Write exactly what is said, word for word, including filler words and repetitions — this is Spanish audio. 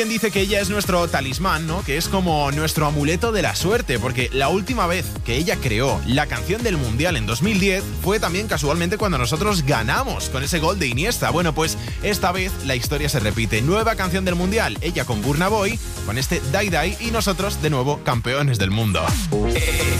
Dice que ella es nuestro talismán, ¿no? Que es como nuestro amuleto de la suerte, porque la última vez que ella creó la canción del Mundial en dos mil diez fue también casualmente cuando nosotros ganamos con ese gol de Iniesta. Bueno, pues esta vez la historia se repite. Nueva canción del Mundial, ella con Burna Boy, con este Die Die y nosotros de nuevo campeones del mundo.